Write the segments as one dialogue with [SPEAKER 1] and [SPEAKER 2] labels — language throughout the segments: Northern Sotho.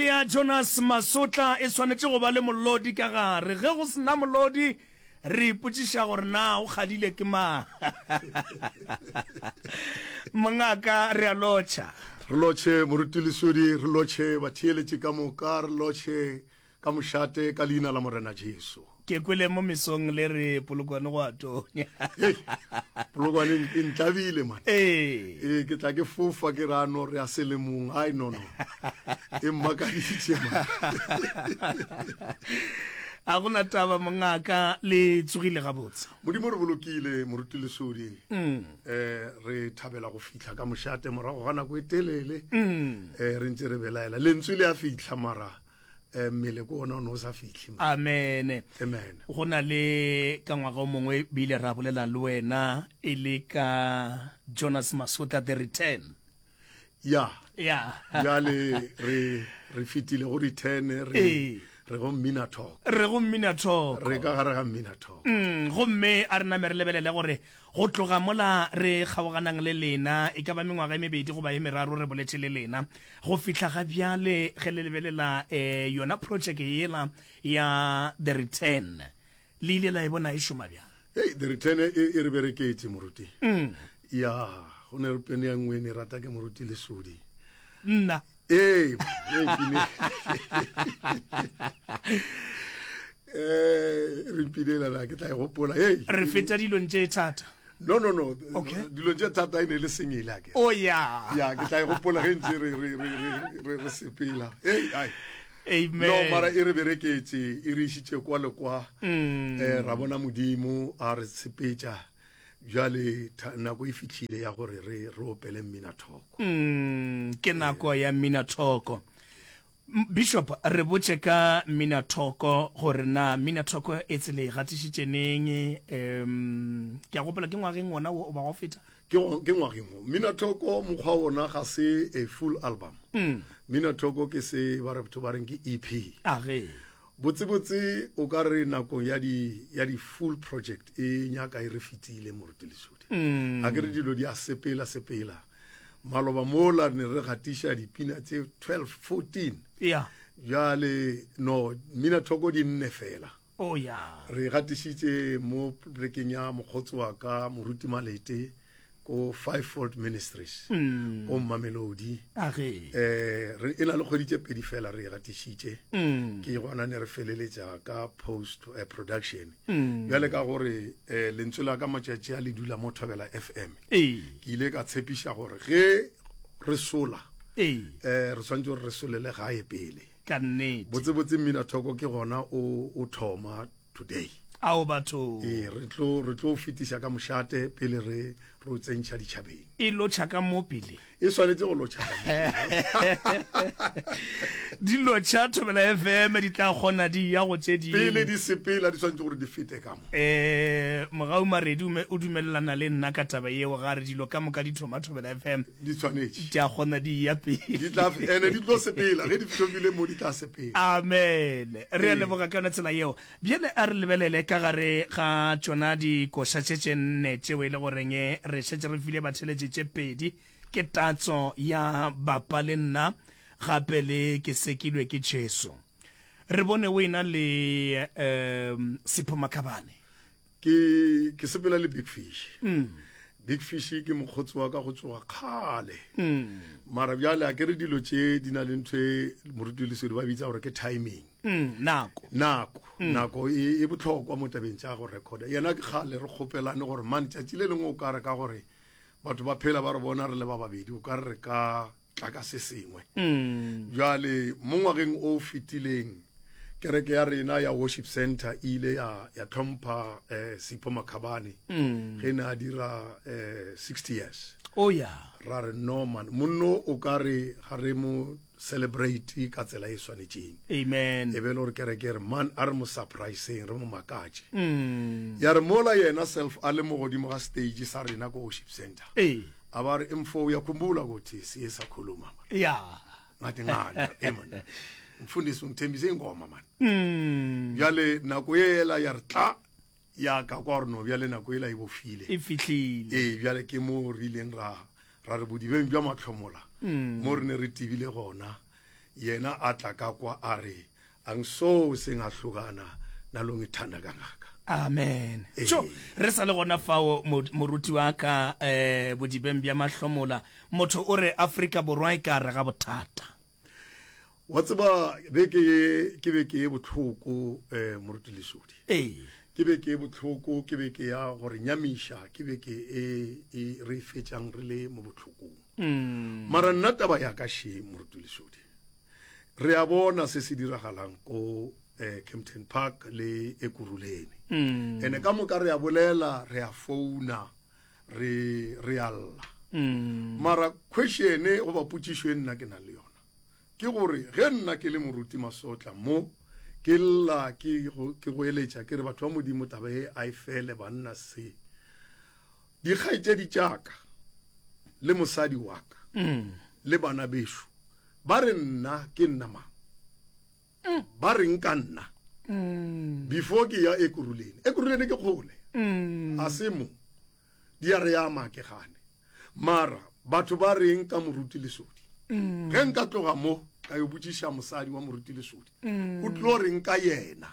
[SPEAKER 1] ya Jonas Masotla e tshwanetse go ba le molodi ka gare ge go sena molodi re ipotšiša gore na o kgadile ke ma mongaka re a lotšha
[SPEAKER 2] re lotšhe moruti lesodi re lotšhe batheeletši ka moka re lotšhe ka mošate ka leina la morena Jesu
[SPEAKER 1] ke kwele mo mesong le re polokwane go atonya
[SPEAKER 2] polokwane e ntlabile man ke tla ke fofa ke rano re a selemong ai no e mmakaditše man
[SPEAKER 1] a gona taba mongaka le tsogile gabotse
[SPEAKER 2] modimo re bolokile moruti lesodi re thabela go fihla ka mošate morago ga nako e telele re ntse re belaela lentswe le a fihla mara mmele ko ona o sa fitlhe
[SPEAKER 1] amen
[SPEAKER 2] amen
[SPEAKER 1] go na le ka ngwaga o mongwe bile ra bolela le wena e le ka Jonas Masotla the return
[SPEAKER 2] ya
[SPEAKER 1] le
[SPEAKER 2] re fitile go return re go mmina talk
[SPEAKER 1] re
[SPEAKER 2] ka gare ga mmina talk
[SPEAKER 1] gomme a re namere lebelele gore go tloga mola re kgaoganang le lena e ka ba mengwaga e mebedi go ba e meraro re boletše le lena go fihla ga bjale ge le lebelela yona project yela ya the return le ile la e bona e šoma bjang
[SPEAKER 2] the return e re bereketse moruti ya go ne re pene ya ngwe ne rata ke moruti lesodi
[SPEAKER 1] nna
[SPEAKER 2] re pilela la ke tla e gopola
[SPEAKER 1] re feta dilong tše thata
[SPEAKER 2] no dilong tše thata e ne le senyele ake
[SPEAKER 1] ya
[SPEAKER 2] ke tla e gopola ge ntse re sepela
[SPEAKER 1] amen
[SPEAKER 2] no mara e re bereketse e re išitše kwa le kwa ra bona modimo a re sepetša jale nako e fitlhile ya gore re opele mmina thoko
[SPEAKER 1] ke nako ya mmina thoko Bishop re botše ka mmina thoko gore na mmina thoko e tsele e gatišitšeneng ke a gopola ke ngwageng ngwana o ba go feta
[SPEAKER 2] ke ngwageng o mmina thoko mokgwa ona ga se a full album mmina thoko ke se ba re batho ba reng ke EP botsebotse o ka re nakong ya di full project e nyaka e re fitile moruti lesodi a ke re dilo di a sepela maloba mola ne re gatiša dipina tse 12-14 jale no mmina thoko di nne fela re gatišitše mo plekeng ya mokgotsi wa ka moruti Malete ko Fivefold Ministries o Mamelodi e na le kgwedi tše pedi fela re gatišitše ke gona ne re feleletša ka post production bjale ka gore lentswe la ka matšatši a le dula mo Thobela FM ke ile ka tshepiša gore ge re sola re swantse gore re solele gae pele botsebotse mmina thoko ke gona o thoma today
[SPEAKER 1] ao batho
[SPEAKER 2] re tlo fetiša ka mošate pele re o tsentšha ditšhabeng
[SPEAKER 1] e lotšha ka mo pele
[SPEAKER 2] e swanetse go lotšha
[SPEAKER 1] di lotšha Thobela FM di tla kgona di ya go tše di
[SPEAKER 2] pele di sepela di swanetse gore di fete ka mo
[SPEAKER 1] mogau Maredi o dumelelana le nna ka taba yeo ga re dilo ka moka di thoma Thobela FM
[SPEAKER 2] di tshwanetse
[SPEAKER 1] di a kgona di ya pele
[SPEAKER 2] di tlo sepela ge di fitlhile mo di tla sepela
[SPEAKER 1] amen re a leboga ka yona tsela yeo bjale a re lebelele ka gare ga tšona dikoša tše nne tšeo e le goreng re šetše re file batheletše tše pedi ke tatso ya bapa le nna gape le ke sekilwe ke Jesu re bone o ena le Sipho Makhabane
[SPEAKER 2] ke sepela le Big Fish Big Fish ke mokgotsi wa ka go tsoga kgale mara bjale a ke re dilo tše di na le ntho moruti lesedi ba bitsa gore ke timing nako e botlhokwa mo tabeng tša go recorda yena ke kgale re kgopelane gore man tšatši le lengwe o ka re ka gore batho ba phela ba re bona re le ba babedi o ka re ka tla ka se sengwe jale mo ngwageng o fitileng kereke ya rena ya worship center ile ya tlhompha Sipho Makhabane ge ne a dira 60 years ra re no man monno o ka re ga re mo celebrate ka tsela e swanetšeng
[SPEAKER 1] amen
[SPEAKER 2] e be le gore kereke re man a re mo surpriseng re mo makatše ya re mola yena self a le mo godimo ga stage sa rena ko worship center a ba re mfo uyakhumbula ukuthi siye sakhuluma ngathi ngani mfundisi ungithembise ingoma man bjale nako yela ya re tla ya ka kwa reno bjale nako yela e bofile
[SPEAKER 1] e fihlile
[SPEAKER 2] bjale ke mo re ileng ra re bodibeng bja matlhomola mo re ne re tibile gona yena a tla ka kwa a re ang so se nga hlogana na lo ngithanda kangaka.
[SPEAKER 1] Amen. So re sa le gona fao moruti wa ka bodibeng bya mahlomola motho o re Afrika Borwa e ka re ga bothata.
[SPEAKER 2] Wa tseba ke be ke botlhoko moruti Lesodi. Ke be ke botlhoko ke be ke ya gore nyamisha ke be ke e re fetšang re le mo botlhokong. Mara nna taba ya ka she moruti Lesodi. Re a bona se se diragalang ko Kempton Park le Ekurhuleni. Ene ka moka re a bolela re a founa re alla. Mara question go ba putsisho nna ke na le yona ke gore ge nna ke le moruti Masotla mo ke lla ke go eletša ke re batho ba modimo taba e a e fele banna se di kgaitse di tšaka le mosadi wa ka le bana besho ba re nna ke nna mang ba re nka nna before ke ya Ekurhuleni ke kgole a se mo di a re ya make gane mara batho ba reng ka moruti Lesodi ge nka tloga mo ka yo botšiša mosadi wa moruti Lesodi o tlo reng ka yena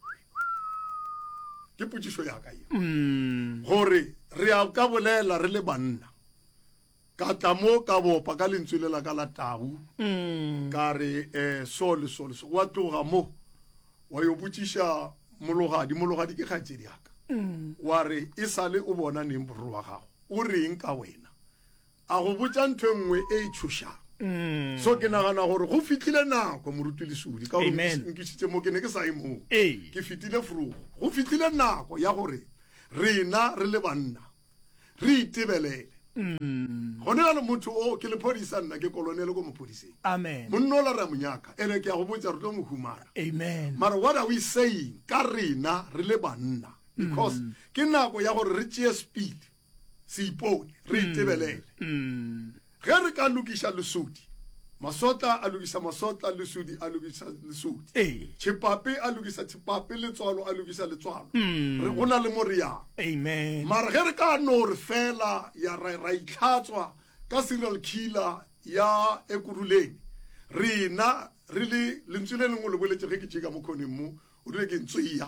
[SPEAKER 2] ke potšišo ya ka ye gore re a ka bolela re le banna ka tla mo ka bopa ka lentswe le la ka la tau ka re so wa tloga mo wa yo botšiša mologadi ke kgaitsedi yaka wa re e sale o bona neng borro wa gago o reng ka wena a go botša ntho nngwe e tšhošang so ke nagana gore go fitlhile nako moruti Lesodi ka nkišitše mo ke ne ke sa ye moo ke fitile forogo go fitlhile nako ya gore rena re le banna re itebelele gone ga le motho o ke lephodisa nna ke kolonele ko mophodiseng monna o la re monyaka ene ke ya go botša re tlo mo humana mara what are we saying ka rena re le banna because ke nako ya gore re tšee speed se ipone re itebelele ge re ka lokiša Lesodi Masotla a lokiša Masotla Lesodi a lokiša Lesodi Tshipape a lokiša Tshipape Letswalo a lokiša Letswalo re gona le mo re yang mara ge re ka no re fela ya ra itlhatswa ka serial killer ya Ekurhuleni rena re le lentswe le lengwe le boletse ge ke tšeka mo khoneng mo o dire ke ntsweya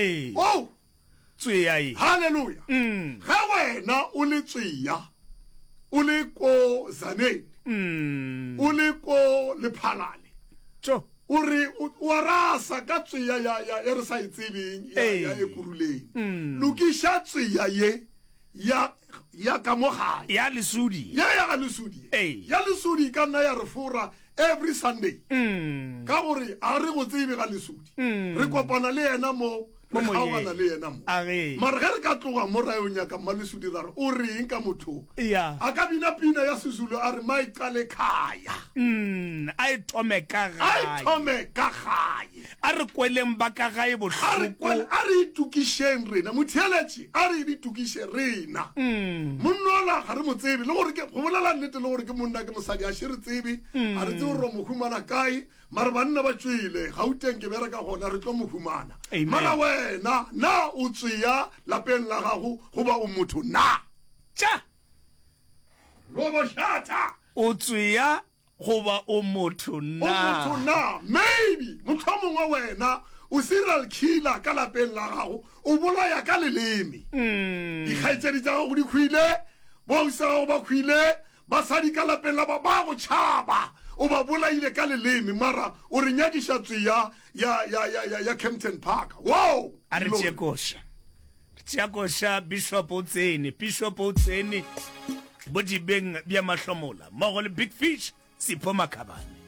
[SPEAKER 1] tsweya
[SPEAKER 2] haleluya ge wena o le tsweya o le ko Zaneni o le ko Lephalale o re o rasa ka tsweya ya re sa itsebeng ya Ekurhuleni lokiša tsweya ye ya ka mo gae
[SPEAKER 1] ya Lesodi
[SPEAKER 2] ya Lesodi ya Lesodi ka nna ya re fora every Sunday ka gore a re go tsebe ga Lesodi re kopana le yena mo re kgaogana le yena mo mara ge re ka tloga mo rayong ya ka mma Lesodi ra re o reng ka motho a ka bina pina ya Sezulu a re maiqale khaya
[SPEAKER 1] a e thome ka gae a re kweleng ba ka gae bohloko
[SPEAKER 2] a re itukišeng rena motheletše a re itukiše rena monnola ga re mo tsebe le gore go bolela nnete le gore ke monna ke mosadi a še re tsebe a re tsebe gore mo humana kae mara banna ba tswile Gauteng ke bereka gona re tlo mo humana mara wena na o tsweya lapeng la gago goba o motho na robo shata
[SPEAKER 1] o tsweya goba o motho na
[SPEAKER 2] maybe motho mongwe wena o serial killer ka lapeng la gago o bolaya ka leleme dikgaitsedi tsa gago di khwile bosa gago ba khwile basadi ka lapeng la ba go tšhaba o ba bolaile ka leleme mara o re nyakiša tsweya ya Kempton Park wow
[SPEAKER 1] a re tšeakoša Bishop o tsene bodibeng bja mahlomola mmogo le Big Fish Sipho Makhabane.